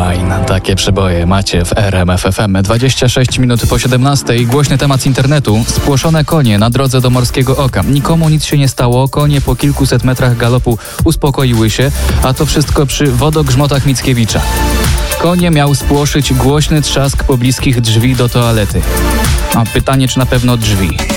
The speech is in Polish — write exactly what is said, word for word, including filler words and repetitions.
Line. Takie przeboje macie w R M F F M. dwadzieścia sześć minut po siedemnastej. Głośny temat z internetu. Spłoszone konie na drodze do Morskiego Oka. Nikomu nic się nie stało. Konie po kilkuset metrach galopu uspokoiły się, a to wszystko przy wodogrzmotach Mickiewicza. Konie miał spłoszyć głośny trzask pobliskich drzwi do toalety. A pytanie, czy na pewno drzwi.